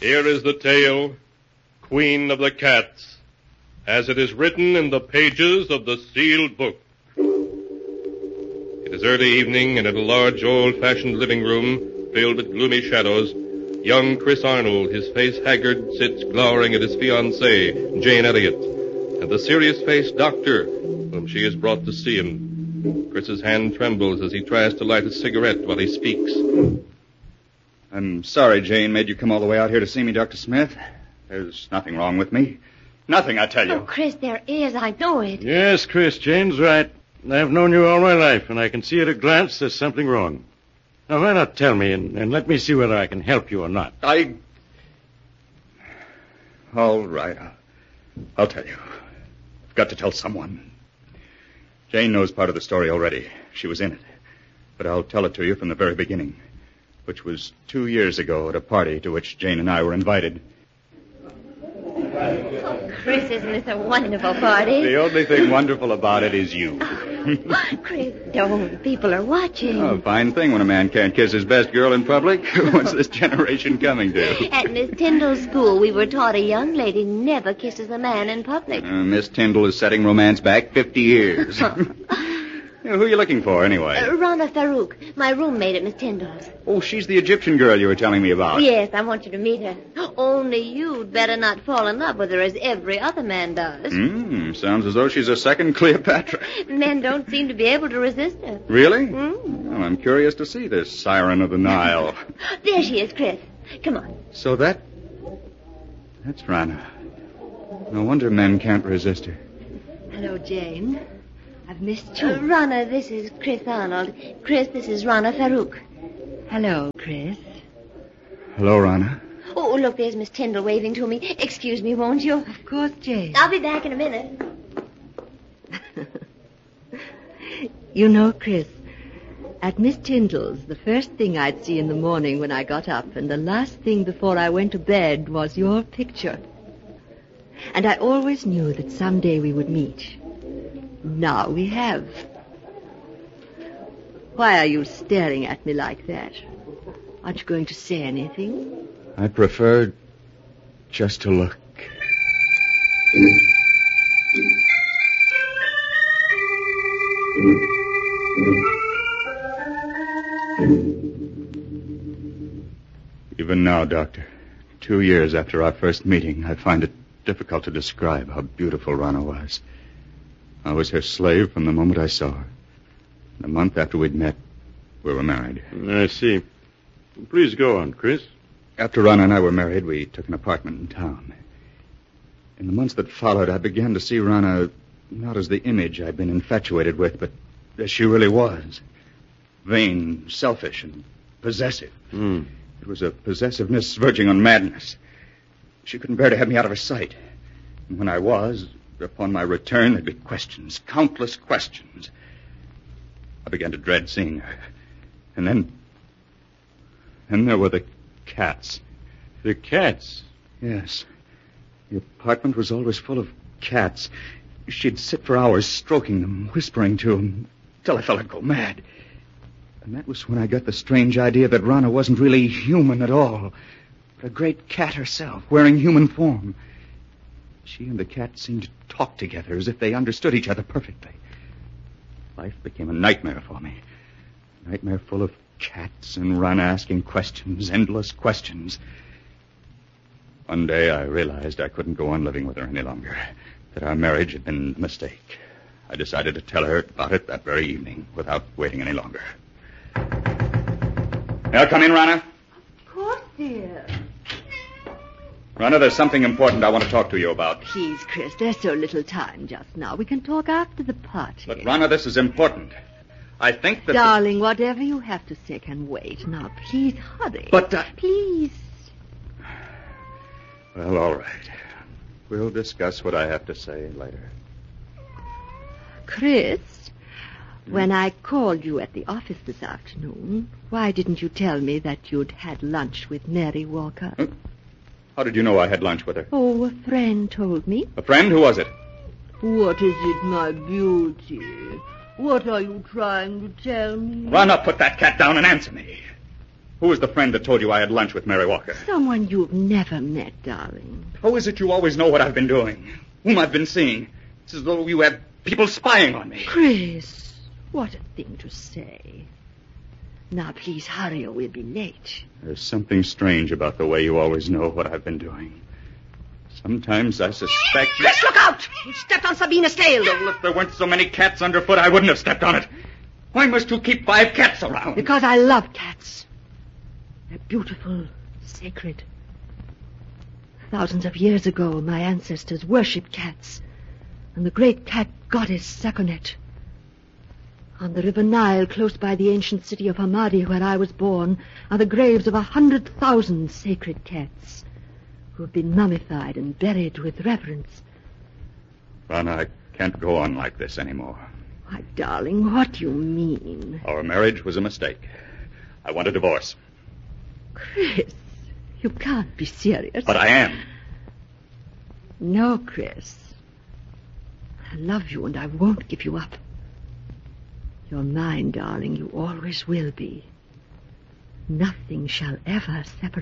Here is the tale, Queen of the Cats, as it is written in the pages of the sealed book. It is early evening, and in a large, old-fashioned living room filled with gloomy shadows, young Chris Arnold, his face haggard, sits glowering at his fiancée, Jane Elliott, and the serious-faced doctor, whom she has brought to see him. Chris's hand trembles as he tries to light a cigarette while he speaks. I'm sorry Jane made you come all the way out here to see me, Dr. Smith. There's nothing wrong with me. Nothing, I tell you. Oh, Chris, there is. I know it. Yes, Chris, Jane's right. I've known you all my life, and I can see at a glance there's something wrong. Now, why not tell me, and let me see whether I can help you or not? All right, I'll tell you. I've got to tell someone. Jane knows part of the story already. She was in it. But I'll tell it to you from the very beginning, which was 2 years ago at a party to which Jane and I were invited. Oh, Chris, isn't this a wonderful party? The only thing wonderful about it is you. Chris, don't. People are watching. Oh, fine thing when a man can't kiss his best girl in public. What's this generation coming to? At Miss Tyndall's school, we were taught a young lady never kisses a man in public. Miss Tyndall is setting romance back 50 years. Who are you looking for, anyway? Rana Farouk, my roommate at Miss Tyndall's. Oh, she's the Egyptian girl you were telling me about. Yes, I want you to meet her. Only you'd better not fall in love with her as every other man does. Sounds as though she's a second Cleopatra. Men don't seem to be able to resist her. Really? Well, I'm curious to see this siren of the Nile. There she is, Chris. Come on. So that's Rana. No wonder men can't resist her. Hello, Jane. I've missed you. Rana, this is Chris Arnold. Chris, this is Rana Farouk. Hello, Chris. Hello, Rana. Oh, look, there's Miss Tyndall waving to me. Excuse me, won't you? Of course, Jane. I'll be back in a minute. You know, Chris, at Miss Tyndall's, the first thing I'd see in the morning when I got up and the last thing before I went to bed was your picture. And I always knew that someday we would meet. Now we have. Why are you staring at me like that? Aren't you going to say anything? I prefer just to look. Even now, Doctor, 2 years after our first meeting, I find it difficult to describe how beautiful Rana was. I was her slave from the moment I saw her. And a month after we'd met, we were married. I see. Please go on, Chris. After Rana and I were married, we took an apartment in town. In the months that followed, I began to see Rana not as the image I'd been infatuated with, but as she really was. Vain, selfish, and possessive. It was a possessiveness verging on madness. She couldn't bear to have me out of her sight. And when I was, upon my return, there'd be questions, countless questions. I began to dread seeing her. And then there were the cats. The cats? Yes. The apartment was always full of cats. She'd sit for hours stroking them, whispering to them, till I felt I'd go mad. And that was when I got the strange idea that Rana wasn't really human at all, but a great cat herself, wearing human form. She and the cat seemed to talk together as if they understood each other perfectly. Life became a nightmare for me. A nightmare full of cats and Rana asking questions, endless questions. One day I realized I couldn't go on living with her any longer, that our marriage had been a mistake. I decided to tell her about it that very evening, without waiting any longer. May I come in, Rana? Of course, dear. Rana, there's something important I want to talk to you about. Please, Chris, there's so little time just now. We can talk after the party. But, Rana, this is important. I think that... Darling, whatever you have to say can wait. Now, please hurry. But, Please. Well, all right. We'll discuss what I have to say later. Chris, when I called you at the office this afternoon, why didn't you tell me that you'd had lunch with Mary Walker? How did you know I had lunch with her? Oh, a friend told me. A friend? Who was it? What is it, my beauty? What are you trying to tell me? Rana, put that cat down and answer me. Who was the friend that told you I had lunch with Mary Walker? Someone you've never met, darling. How is it you always know what I've been doing? Whom I've been seeing? It's as though you have people spying on me. Chris, what a thing to say. Now, please hurry or we'll be late. There's something strange about the way you always know what I've been doing. Sometimes I suspect you... Chris, look out! You stepped on Sabina's tail. Well, if there weren't so many cats underfoot, I wouldn't have stepped on it. Why must you keep 5 cats around? Because I love cats. They're beautiful, sacred. Thousands of years ago, my ancestors worshipped cats, and the great cat goddess Sekhmet. On the river Nile, close by the ancient city of Hamadi, where I was born, are the graves of 100,000 sacred cats who have been mummified and buried with reverence. Rana, I can't go on like this anymore. Why, darling, what do you mean? Our marriage was a mistake. I want a divorce. Chris, you can't be serious. But I am. No, Chris. I love you and I won't give you up. You're mine, darling. You always will be. Nothing shall ever separate